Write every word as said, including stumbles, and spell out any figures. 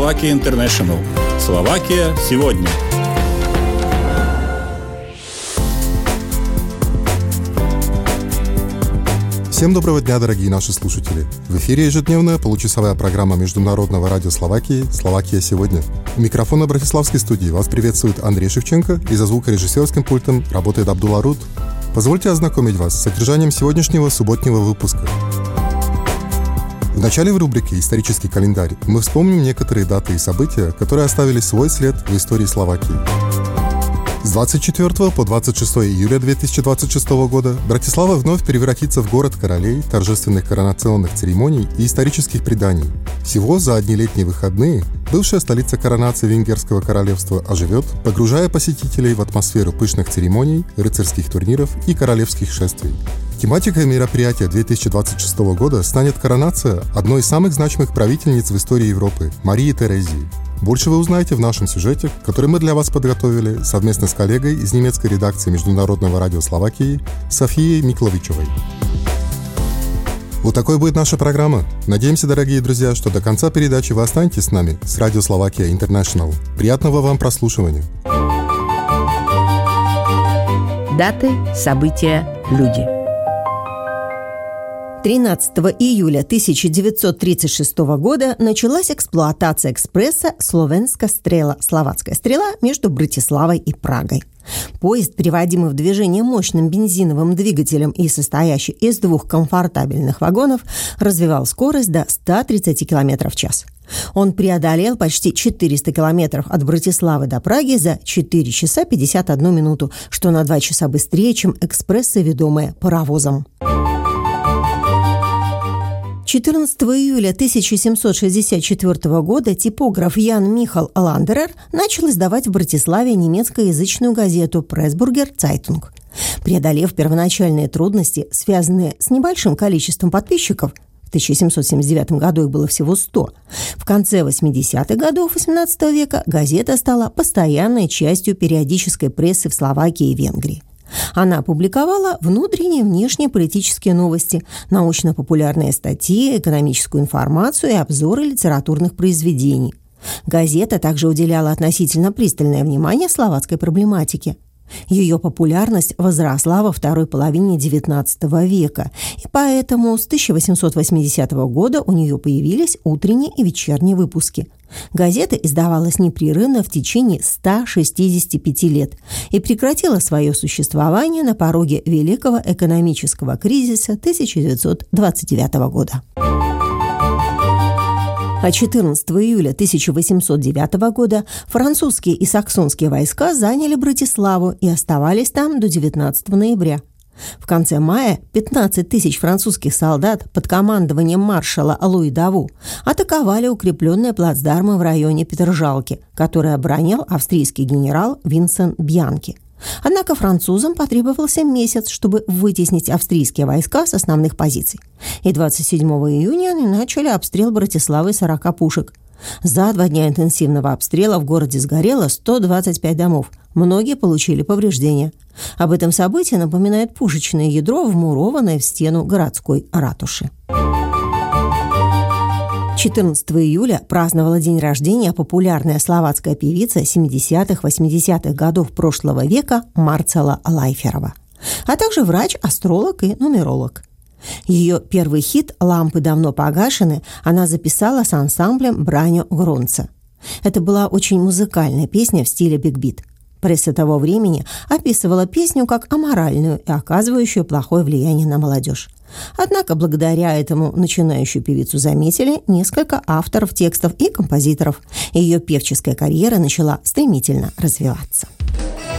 Slovakia International. Словакия сегодня. Всем доброго дня, дорогие наши слушатели! В эфире ежедневная получасовая программа Международного радио Словакии «Словакия сегодня». У микрофона Братиславской студии вас приветствует Андрей Шевченко, и за звукорежиссерским пультом работает Абдулла Руд. Позвольте ознакомить вас с содержанием сегодняшнего субботнего выпуска. В начале в рубрике «Исторический календарь» мы вспомним некоторые даты и события, которые оставили свой след в истории Словакии. С двадцать четвёртого по двадцать шестое июля две тысячи двадцать шестого года Братислава вновь превратится в город королей, торжественных коронационных церемоний и исторических преданий. Всего за одни летние выходные бывшая столица коронации Венгерского королевства оживет, погружая посетителей в атмосферу пышных церемоний, рыцарских турниров и королевских шествий. Тематикой мероприятия две тысячи двадцать шестого года станет коронация одной из самых значимых правительниц в истории Европы – Марии Терезии. Больше вы узнаете в нашем сюжете, который мы для вас подготовили совместно с коллегой из немецкой редакции Международного радио Словакии Софией Микловичевой. Вот такой будет наша программа. Надеемся, дорогие друзья, что до конца передачи вы останетесь с нами, с радио Slovakia International. Приятного вам прослушивания. Даты, события, люди. тринадцатого июля тысяча девятьсот тридцать шестого года началась эксплуатация экспресса «Словенска стрела» «Словацкая стрела» между Братиславой и Прагой. Поезд, приводимый в движение мощным бензиновым двигателем и состоящий из двух комфортабельных вагонов, развивал скорость до ста тридцати километров в час. Он преодолел почти четыреста километров от Братиславы до Праги за четыре часа пятьдесят одну минуту, что на два часа быстрее, чем экспрессы, ведомые паровозом. четырнадцатого июля тысяча семьсот шестьдесят четвёртого года типограф Ян Михал Ландерер начал издавать в Братиславе немецкоязычную газету «Пресбургер Цайтунг». Преодолев первоначальные трудности, связанные с небольшим количеством подписчиков, в тысяча семьсот семьдесят девятом году их было всего сто, в конце восьмидесятых годов восемнадцатого века газета стала постоянной частью периодической прессы в Словакии и Венгрии. Она публиковала внутренние и внешние политические новости, научно-популярные статьи, экономическую информацию и обзоры литературных произведений. Газета также уделяла относительно пристальное внимание словацкой проблематике. Ее популярность возросла во второй половине девятнадцатого века, и поэтому с тысяча восемьсот восьмидесятого года у нее появились утренние и вечерние выпуски. Газета издавалась непрерывно в течение ста шестидесяти пяти лет и прекратила свое существование на пороге Великого экономического кризиса тысяча девятьсот двадцать девятого года. А четырнадцатого июля тысяча восемьсот девятого года французские и саксонские войска заняли Братиславу и оставались там до девятнадцатого ноября. В конце мая пятнадцать тысяч французских солдат под командованием маршала Луи Даву атаковали укрепленные плацдармы в районе Петержалки, которые оборонял австрийский генерал Винсент Бьянки. Однако французам потребовался месяц, чтобы вытеснить австрийские войска с основных позиций. И двадцать седьмого июня они начали обстрел Братиславы сорока пушек. За два дня интенсивного обстрела в городе сгорело сто двадцать пять домов. Многие получили повреждения. Об этом событии напоминает пушечное ядро, вмурованное в стену городской ратуши. четырнадцатого июля праздновала день рождения популярная словацкая певица семидесятых-восьмидесятых годов прошлого века Марцела Лайферова, а также врач, астролог и нумеролог. Ее первый хит «Лампы давно погашены» она записала с ансамблем Браньо Гронца. Это была очень музыкальная песня в стиле биг-бит. Пресса того времени описывала песню как аморальную и оказывающую плохое влияние на молодежь. Однако благодаря этому начинающую певицу заметили несколько авторов текстов и композиторов, и ее певческая карьера начала стремительно развиваться.